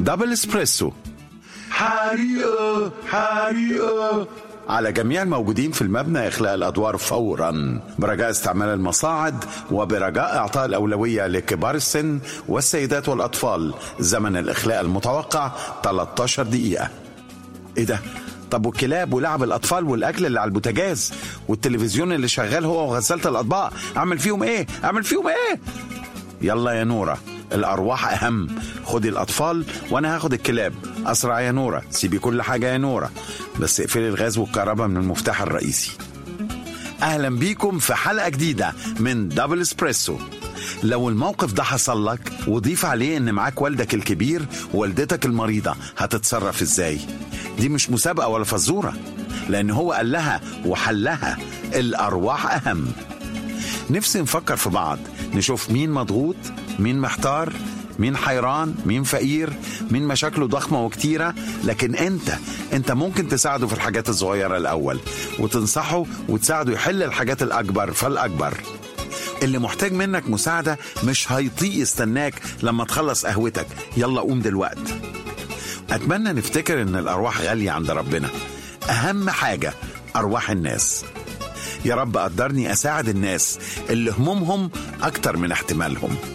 دبل اسبريسو. حريقة حريقة على جميع الموجودين في المبنى إخلاء الأدوار فورا، برجاء استعمال المصاعد وبرجاء إعطاء الأولوية لكبار السن والسيدات والأطفال. زمن الإخلاء المتوقع 13 دقيقة. إيه ده؟ طب والكلاب ولعب الأطفال والأكل اللي على البوتاجاز والتلفزيون اللي شغال هو وغسالة الأطباق، أعمل فيهم إيه؟ يلا يا نورة، الأرواح أهم. خدي الأطفال وأنا هاخد الكلاب. أسرع يا نورة، سيبي كل حاجة يا نورة، بس اقفلي الغاز والكهرباء من المفتاح الرئيسي. أهلا بيكم في حلقة جديدة من دبل اسبريسو. لو الموقف ده حصل لك وضيف عليه إن معاك والدك الكبير ووالدتك المريضة، هتتصرف إزاي؟ دي مش مسابقة ولا فزورة، لأن هو قال لها وحلها، الأرواح أهم. نفسي نفكر في بعض، نشوف مين مضغوط، مين محتار، مين حيران، مين فقير، مين مشاكله ضخمة وكتيرة. لكن انت ممكن تساعده في الحاجات الصغيرة الأول، وتنصحه وتساعده يحل الحاجات الأكبر فالأكبر. اللي محتاج منك مساعدة مش هيطيق يستناك لما تخلص قهوتك، يلا قوم دلوقت. أتمنى نفتكر إن الأرواح غالية عند ربنا، أهم حاجة أرواح الناس. يا رب قدرني أساعد الناس اللي همومهم أكتر من احتمالهم.